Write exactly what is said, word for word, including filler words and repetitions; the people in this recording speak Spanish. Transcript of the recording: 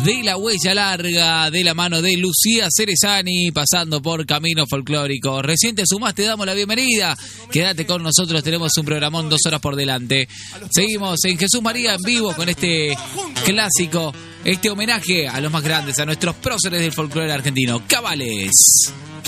de La Huella Larga, de la mano de Lucía Cerezani, pasando por Caminos Folclóricos. Recién te sumás, te damos la bienvenida. Quédate con nosotros, tenemos un programón dos horas por delante. Seguimos en Jesús María en vivo con este clásico, este homenaje a los más grandes, a nuestros próceres del folclore argentino, Cabales.